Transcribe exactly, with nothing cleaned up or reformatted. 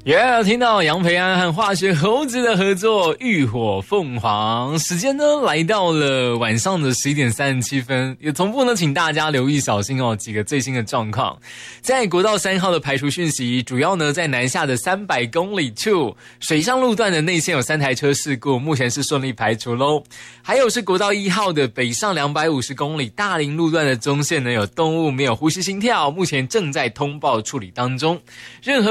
也、yeah, 听到杨培安和化学猴子的合作《浴火凤凰》，时间呢来到了晚上的十一点三十七分，也同步呢请大家留意小心哦几个最新的状况。在国道三号的排除讯息，主要呢在南下的三百公里处，水上路段的内线有三台车事故，目前是顺利排除咯。还有是国道一号的北上两百五十公里大林路段的中线呢有动物没有呼吸心跳，目前正在通报处理当中。任何